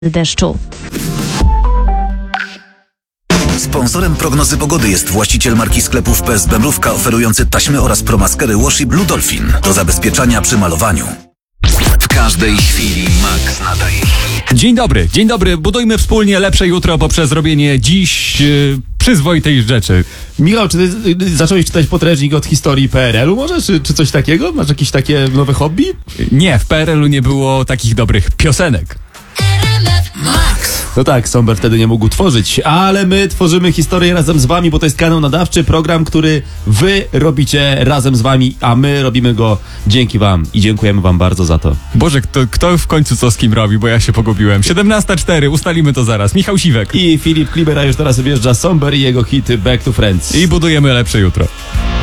deszczu. Sponsorem prognozy pogody jest właściciel marki sklepów PSB Mrówka oferujący taśmy oraz promaskery Washi Blue Dolphin do zabezpieczania przy malowaniu. W każdej chwili Max nadaje hit. Dzień dobry. Budujmy wspólnie lepsze jutro poprzez robienie dziś przyzwoitej rzeczy. Michał, czy ty zacząłeś czytać podręcznik od historii PRL-u może? Czy coś takiego? Masz jakieś takie nowe hobby? Nie, w PRL-u nie było takich dobrych piosenek. No tak, Somber wtedy nie mógł tworzyć, ale my tworzymy historię razem z wami, bo to jest kanał nadawczy, program, który wy robicie razem z wami, a my robimy go dzięki wam i dziękujemy wam bardzo za to. Boże, kto w końcu co z kim robi, bo ja się pogubiłem. 17:04, ustalimy to zaraz. Michał Siwek. I Filip Klibera już teraz wjeżdża Somber i jego hity Back to Friends. I budujemy lepsze jutro.